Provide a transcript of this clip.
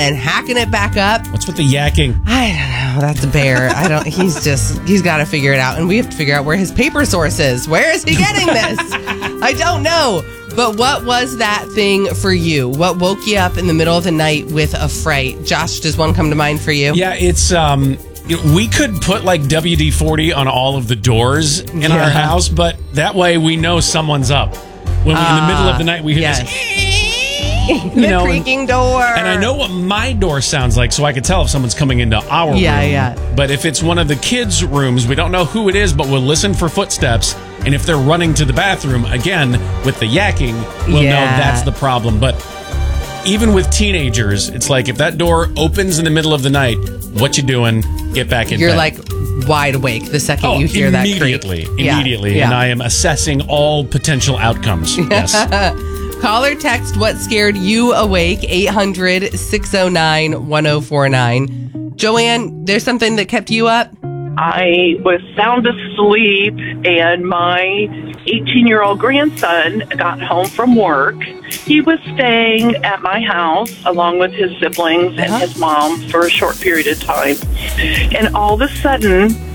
and hacking it back up. What's with the yakking? I don't know. That's a bear. He's got to figure it out. And we have to figure out where his paper source is. Where is he getting this? I don't know. But what was that thing for you? What woke you up in the middle of the night with a fright? Josh, does one come to mind for you? Yeah, it's we could put like WD-40 on all of the doors in our house, but that way we know someone's up. When we, in the middle of the night we hear this, the creaking door. And I know what my door sounds like, so I could tell if someone's coming into our room. Yeah. But if it's one of the kids' rooms, we don't know who it is, but we'll listen for footsteps. And if they're running to the bathroom, again, with the yakking, we'll know that's the problem. But even with teenagers, it's like if that door opens in the middle of the night, what you doing? Get back in bed. You're like wide awake the second you hear that creak. Immediately. And I am assessing all potential outcomes. Yes. Call or text what scared you awake, 800-609-1049. Joanne, there's something that kept you up? I was sound asleep, and my 18-year-old grandson got home from work. He was staying at my house along with his siblings and his mom for a short period of time. And all of a sudden,